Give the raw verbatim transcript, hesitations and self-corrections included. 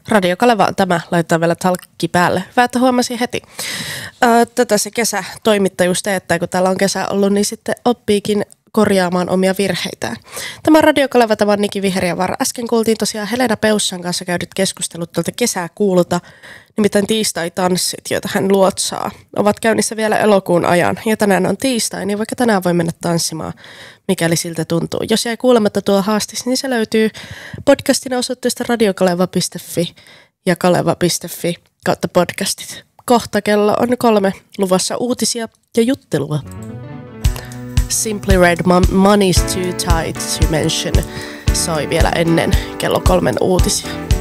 Radio Kaleva on tämä, laitetaan vielä talkki päälle. Hyvä, että huomasin heti. Öö, tätä se kesä toimittajuus teettää, kun täällä on kesä ollut, niin sitten oppiikin korjaamaan omia virheitään. Tämä on Radio Kaleva, tämä on Niki Viheriävaara. Äsken kuultiin tosiaan Helena Peussan kanssa käydyt keskustelut tuolta kesäkuulta, nimittäin tiistai-tanssit, joita hän luotsaa, ovat käynnissä vielä elokuun ajan. Ja tänään on tiistai, niin vaikka tänään voi mennä tanssimaan, mikäli siltä tuntuu. Jos jäi kuulematta tuo haastis, niin se löytyy podcastina osoitteesta radiokaleva piste fi ja kaleva piste fi kautta podcastit. Kohta kello on kolme, luvassa uutisia ja juttelua. Simply Red, Money's Too Tight to Mention soi vielä ennen kello kolmen uutisia.